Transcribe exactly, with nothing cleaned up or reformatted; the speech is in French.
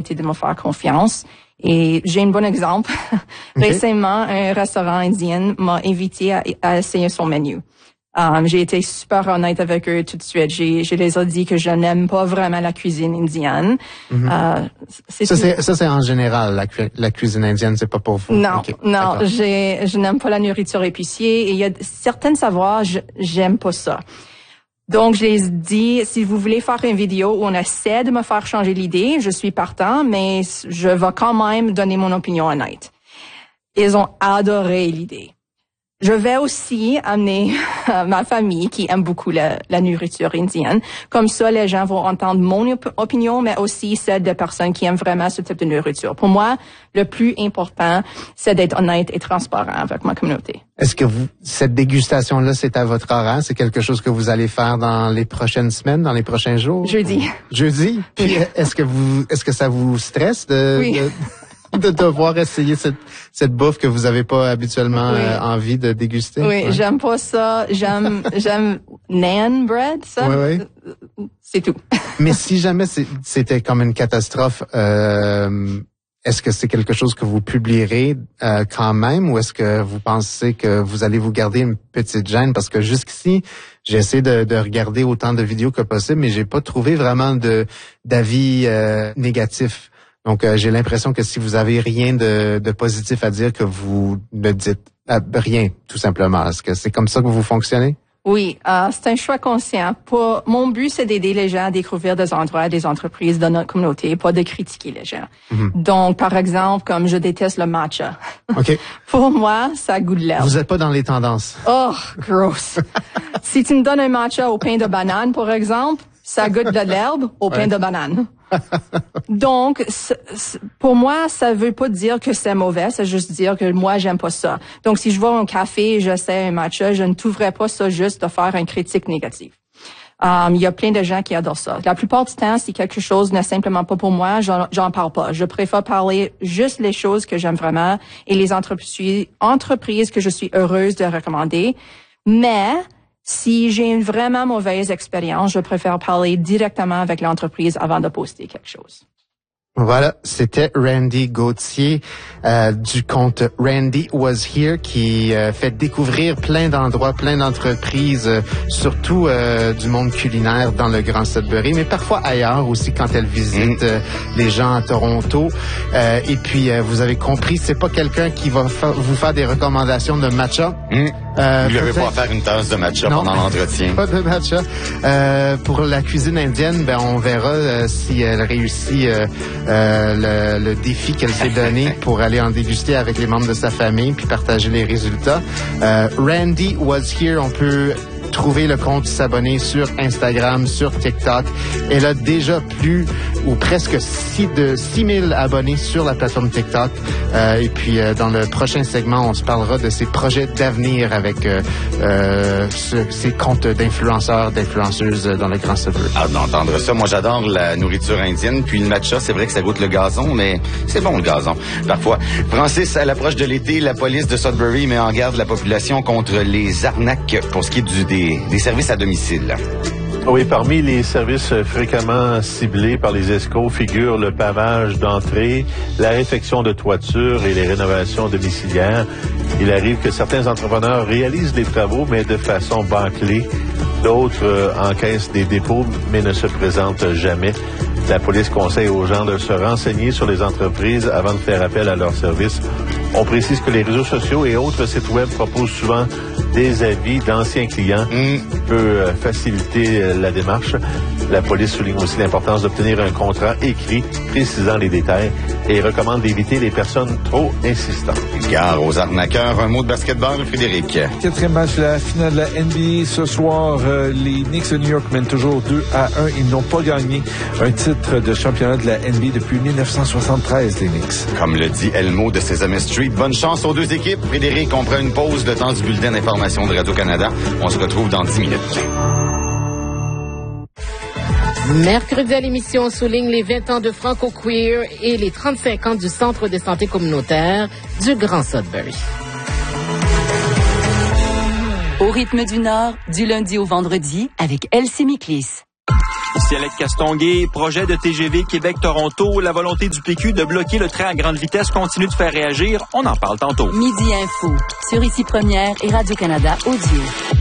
communauté de me faire confiance. Et j'ai un bon exemple. Okay. Récemment, un restaurant indien m'a invité à, à essayer son menu. Um, j'ai été super honnête avec eux tout de suite. J'ai, je les ai dit que je n'aime pas vraiment la cuisine indienne. Mm-hmm. Uh, c'est ça, c'est, ça, c'est en général, la, cu- la cuisine indienne, c'est pas pour vous. Non, okay. non, j'ai, je n'aime pas la nourriture épicée. Et il y a certains savoirs, je, j'aime pas ça. Donc, je les ai dit, si vous voulez faire une vidéo où on essaie de me faire changer l'idée, je suis partant, mais je vais quand même donner mon opinion honnête. Ils ont adoré l'idée. Je vais aussi amener ma famille qui aime beaucoup la, la nourriture indienne. Comme ça, les gens vont entendre mon op- opinion, mais aussi celle des personnes qui aiment vraiment ce type de nourriture. Pour moi, le plus important, c'est d'être honnête et transparent avec ma communauté. Est-ce que vous, cette dégustation-là, c'est à votre horaire? C'est quelque chose que vous allez faire dans les prochaines semaines, dans les prochains jours? Jeudi. Jeudi? Puis, est-ce que vous, est-ce que ça vous stresse de... Oui. de... de devoir essayer cette cette bouffe que vous avez pas habituellement oui. euh, envie de déguster. Oui, ouais. J'aime pas ça. J'aime j'aime naan bread, ça. Oui, oui. C'est tout. Mais si jamais c'est, c'était comme une catastrophe, euh, est-ce que c'est quelque chose que vous publierez euh, quand même, ou est-ce que vous pensez que vous allez vous garder une petite gêne? Parce que jusqu'ici, j'ai essayé de, de regarder autant de vidéos que possible, mais j'ai pas trouvé vraiment de d'avis euh, négatifs. Donc, euh, j'ai l'impression que si vous avez rien de, de positif à dire, que vous ne dites euh, rien, tout simplement. Est-ce que c'est comme ça que vous fonctionnez? Oui, euh, c'est un choix conscient. Pour, mon but, c'est d'aider les gens à découvrir des endroits, des entreprises de notre communauté, pas de critiquer les gens. Mm-hmm. Donc, par exemple, comme je déteste le matcha. OK. Pour moi, ça goûte de l'herbe. Vous êtes pas dans les tendances. Oh, gross. Si tu me donnes un matcha au pain de banane, par exemple, ça goûte de l'herbe au pain ouais. de banane. Donc, c- c- pour moi, ça veut pas dire que c'est mauvais, c'est juste dire que moi, j'aime pas ça. Donc, si je vois un café et j'essaie un matcha, je ne trouverais pas ça juste de faire une critique négative. Um, il y a plein de gens qui adorent ça. La plupart du temps, si quelque chose n'est simplement pas pour moi, j'en, j'en parle pas. Je préfère parler juste les choses que j'aime vraiment et les entreprises, entreprises que je suis heureuse de recommander. Mais si j'ai une vraiment mauvaise expérience, je préfère parler directement avec l'entreprise avant de poster quelque chose. Voilà, c'était Randy Gauthier euh, du compte Randy Was Here qui euh, fait découvrir plein d'endroits, plein d'entreprises, euh, surtout euh, du monde culinaire dans le Grand Sudbury, mais parfois ailleurs aussi quand elle visite mmh. euh, les gens à Toronto. Euh, et puis, euh, vous avez compris, c'est pas quelqu'un qui va fa- vous faire des recommandations de matcha. Mmh. Euh, vous ne devez pas faire une tasse de matcha non, pendant l'entretien. Pas de matcha. Euh, pour la cuisine indienne, ben on verra euh, si elle réussit euh, euh, le, le défi qu'elle s'est donné pour aller en déguster avec les membres de sa famille puis partager les résultats. Euh, Randy Was Here, on peut trouver le compte, s'abonner sur Instagram, sur TikTok. Elle a déjà plus ou presque six de six mille abonnés sur la plateforme TikTok. Euh, et puis euh, dans le prochain segment, on se parlera de ses projets d'avenir avec euh, euh, ce, ses comptes d'influenceurs, d'influenceuses dans le Grand Sudbury. Ah, d'entendre ça, moi j'adore la nourriture indienne. Puis le matcha, c'est vrai que ça goûte le gazon, mais c'est bon le gazon. Parfois, Francis, à l'approche de l'été, la police de Sudbury met en garde la population contre les arnaques pour ce qui est du Des, des services à domicile. Oui, parmi les services fréquemment ciblés par les escrocs figurent le pavage d'entrée, la réfection de toiture et les rénovations domiciliaires. Il arrive que certains entrepreneurs réalisent les travaux, mais de façon bâclée. D'autres euh, encaissent des dépôts, mais ne se présentent jamais. La police conseille aux gens de se renseigner sur les entreprises avant de faire appel à leurs services. On précise que les réseaux sociaux et autres sites web proposent souvent des avis d'anciens clients mmh. qui peut euh, faciliter euh, la démarche. La police souligne aussi l'importance d'obtenir un contrat écrit précisant les détails et recommande d'éviter les personnes trop insistantes. Gare aux arnaqueurs, un mot de basketball, Frédéric. Quatrième match de la finale de la N B A ce soir. Euh, les Knicks de New York mènent toujours deux à un. Ils n'ont pas gagné un titre de championnat de la N B A depuis dix-neuf cent soixante-treize, les Knicks. Comme le dit Elmo de Sesame Street, bonne chance aux deux équipes. Frédéric, on prend une pause de temps du bulletin d'information de Radio-Canada. On se retrouve dans dix minutes. Mercredi à l'émission, on souligne les vingt ans de Franco Queer et les trente-cinq ans du Centre de santé communautaire du Grand Sudbury. Au rythme du Nord, du lundi au vendredi, avec Elsie Miklis. Ici Alex Castonguay, projet de T G V Québec-Toronto, la volonté du P Q de bloquer le train à grande vitesse continue de faire réagir. On en parle tantôt. Midi Info, sur Ici Première et Radio-Canada Audio.